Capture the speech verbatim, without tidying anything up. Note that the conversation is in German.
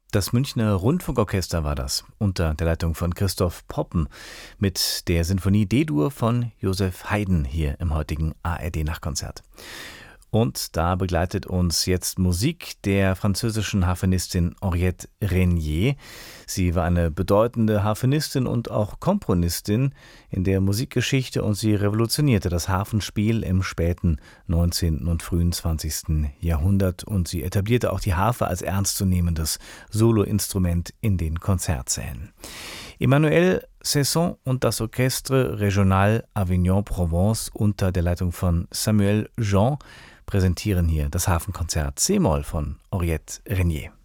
Das Münchner Rundfunkorchester war das, unter der Leitung von Christoph Poppen, mit der Sinfonie D-Dur von Joseph Haydn hier im heutigen A R D-Nachtkonzert. Und da begleitet uns jetzt Musik der französischen Harfenistin Henriette Régnier. Sie war eine bedeutende Harfenistin und auch Komponistin in der Musikgeschichte und sie revolutionierte das Harfenspiel im späten neunzehnten und frühen zwanzigsten Jahrhundert und sie etablierte auch die Harfe als ernstzunehmendes Soloinstrument in den Konzertsälen. Emmanuel Cesson und das Orchestre Régional Avignon-Provence unter der Leitung von Samuel Jean präsentieren hier das Harfenkonzert C-Moll von Henriette Régnier.